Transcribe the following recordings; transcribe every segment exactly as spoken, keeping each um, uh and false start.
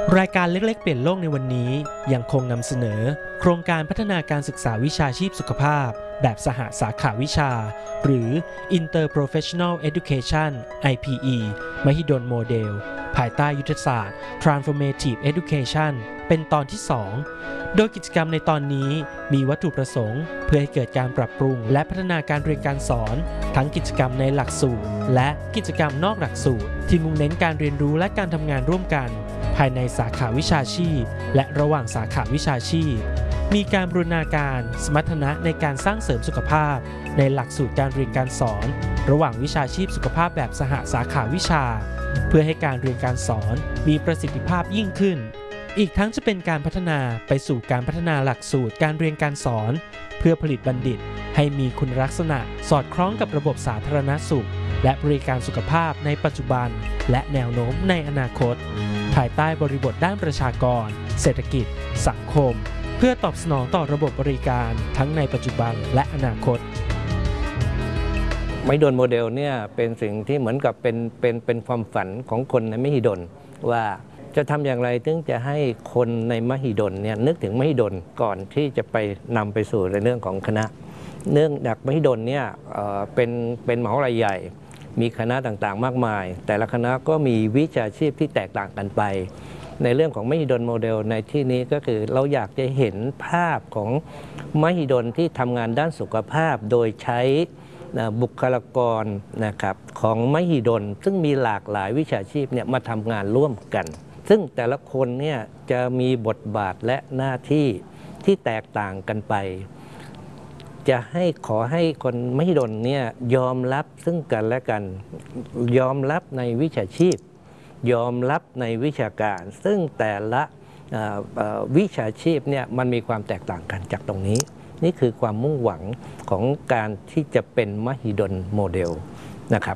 รายการเล็กๆเปลี่ยนโลกในวันนี้ยังคงนำเสนอโครงการพัฒนาการศึกษาวิชาชีพสุขภาพแบบสหสาขาวิชาหรือ Interprofessional Education ไอ พี อี มหิดลโมเดลภายใต้ยุทธศาสตร์ Transformative Education เป็นตอนที่สองโดยกิจกรรมในตอนนี้มีวัตถุประสงค์เพื่อให้เกิดการปรับปรุงและพัฒนาการเรียนการสอนทั้งกิจกรรมในหลักสูตรและกิจกรรมนอกหลักสูตรที่มุ่งเน้นการเรียนรู้และการทำงานร่วมกันภายในสาขาวิชาชีพและระหว่างสาขาวิชาชีพมีการบูรณาการสมรรถนะในการสร้างเสริมสุขภาพในหลักสูตรการเรียนการสอนระหว่างวิชาชีพสุขภาพแบบสหสาขาวิชาเพื่อให้การเรียนการสอนมีประสิทธิภาพยิ่งขึ้นอีกทั้งจะเป็นการพัฒนาไปสู่การพัฒนาหลักสูตรการเรียนการสอนเพื่อผลิตบัณฑิตให้มีคุณลักษณะสอดคล้องกับระบบสาธารณสุขและบริการสุขภาพในปัจจุบันและแนวโน้มในอนาคตภายใต้บริบทด้านประชากรเศรษฐกิจสังคมเพื่อตอบสนองต่อระบบบริการทั้งในปัจจุบันและอนาคตมหิดลโมเดลเนี่ยเป็นสิ่งที่เหมือนกับเป็นเป็นเป็นความฝันของคนในมหิดลว่าจะทำอย่างไรถึงจะให้คนในมหิดลเนี่ยนึกถึงมหิดลก่อนที่จะไปนำไปสู่ในเรื่องของคณะเนื่องจากมหิดลเนี่ยเป็นเป็นมหาวิทยาลัยใหญ่มีคณะต่างๆมากมายแต่ละคณะก็มีวิชาชีพที่แตกต่างกันไปในเรื่องของมหิดลโมเดลในที่นี้ก็คือเราอยากจะเห็นภาพของมหิดลที่ทำงานด้านสุขภาพโดยใช้บุคลากรนะครับของมหิดลซึ่งมีหลากหลายวิชาชีพเนี่ยมาทำงานร่วมกันซึ่งแต่ละคนเนี่ยจะมีบทบาทและหน้าที่ที่แตกต่างกันไปจะให้ขอให้คนมหิดลเนี่ยยอมรับซึ่งกันและกันยอมรับในวิชาชีพยอมรับในวิชาการซึ่งแต่ละวิชาชีพเนี่ยมันมีความแตกต่างกันจากตรงนี้นี่คือความมุ่งหวังของการที่จะเป็นมหิดลโมเดลนะครับ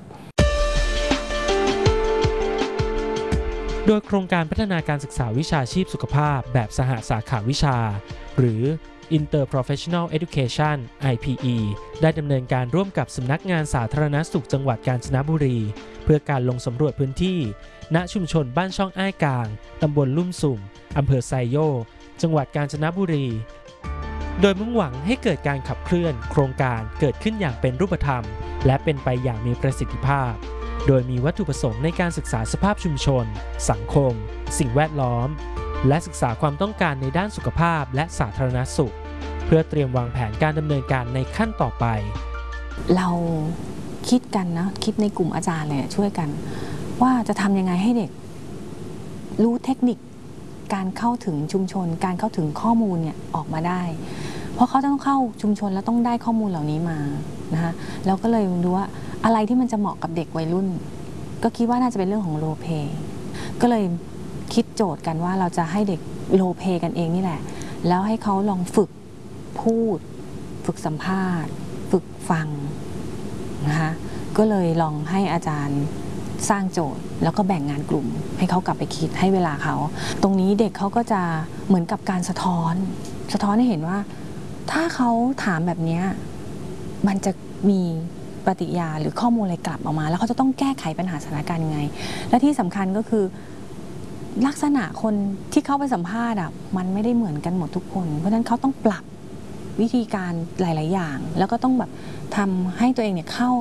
โดยโครงการพัฒนาการศึกษาวิชาชีพสุขภาพแบบสหสาขาวิชาหรือ Interprofessional Education ไอ พี อี ได้ดำเนินการร่วมกับสำนักงานสาธารณสุขจังหวัดกาญจนบุรีเพื่อการลงสำรวจพื้นที่ณชุมชนบ้านช่องอ้ายกลางตำบลลุ่มสุ่มอำเภอไซโยกจังหวัดกาญจนบุรีโดยมุ่งหวังให้เกิดการขับเคลื่อนโครงการเกิดขึ้นอย่างเป็นรูปธรรมและเป็นไปอย่างมีประสิทธิภาพโดยมีวัตถุประสงค์ในการศึกษาสภาพชุมชนสังคมสิ่งแวดล้อมและศึกษาความต้องการในด้านสุขภาพและสาธารณสุขเพื่อเตรียมวางแผนการดำเนินการในขั้นต่อไปเราคิดกันนะคิดในกลุ่มอาจารย์เลยช่วยกันว่าจะทำยังไงให้เด็กรู้เทคนิคการเข้าถึงชุมชนการเข้าถึงข้อมูลเนี่ยออกมาได้เพราะเขาต้องเข้าชุมชนแล้วต้องได้ข้อมูลเหล่านี้มานะคะแล้วก็เลยดูว่าอะไรที่มันจะเหมาะกับเด็กวัยรุ่นก็คิดว่าน่าจะเป็นเรื่องของโรลเพลย์ก็เลยคิดโจทย์กันว่าเราจะให้เด็กโรลเพลย์กันเองนี่แหละแล้วให้เขาลองฝึกพูดฝึกสัมภาษณ์ฝึกฟังนะคะก็เลยลองให้อาจารย์สร้างโจทย์แล้วก็แบ่งงานกลุ่มให้เขากลับไปคิดให้เวลาเขาตรงนี้เด็กเขาก็จะเหมือนกับการสะท้อนสะท้อนให้เห็นว่าถ้าเขาถามแบบนี้มันจะมีปฏิกิริยาหรือข้อมูลอะไรกลับออกมาแล้วเขาจะต้องแก้ไขปัญหาสถานการณ์ยังไงและที่สำคัญก็คือลักษณะคนที่เข้าไปสัมภาษณ์อ่ะมันไม่ได้เหมือนกันหมดทุกคนเพราะฉะนั้นเขาต้องปรับวิธีการหลายๆอย่างแล้วก็ต้องแบบทำให้ตัวเองเนี่ยเข้า